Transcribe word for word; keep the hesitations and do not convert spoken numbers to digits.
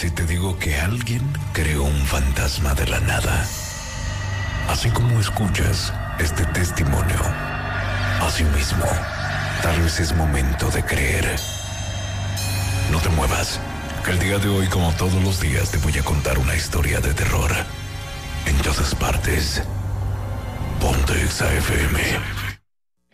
si te digo que alguien creó un fantasma de la nada? Así como escuchas este testimonio, así mismo, tal vez es momento de creer. No te muevas, que el día de hoy, como todos los días, te voy a contar una historia de terror. En todas partes, Ponte Exa F M.